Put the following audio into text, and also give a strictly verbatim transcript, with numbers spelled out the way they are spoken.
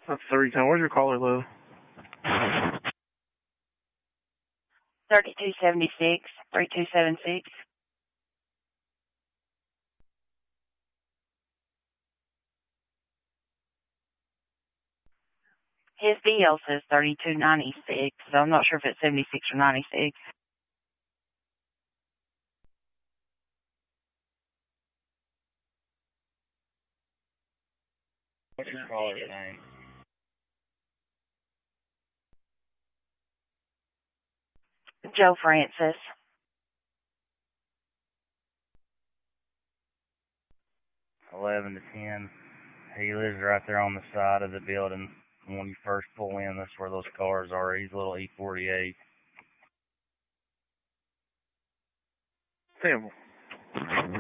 That's three ten. Where's your caller live? thirty-two seventy-six, three two seven six. His B L says thirty-two ninety-six, so I'm not sure if it's seventy-six or ninety-six. What's your caller's name? Joe Francis. eleven to ten. He lives right there on the side of the building. When you first pull in, that's where those cars are. He's a little E forty-eight. Sample.